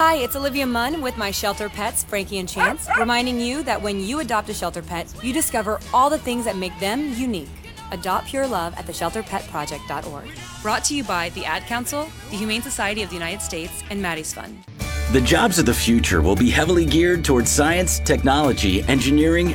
Hi, it's Olivia Munn with my shelter pets, Frankie and Chance, reminding you that when you adopt a shelter pet, you discover all the things that make them unique. Adopt pure love at theshelterpetproject.org. Brought to you by the Ad Council, the Humane Society of the United States, and Maddie's Fund. The jobs of the future will be heavily geared towards science, technology, engineering,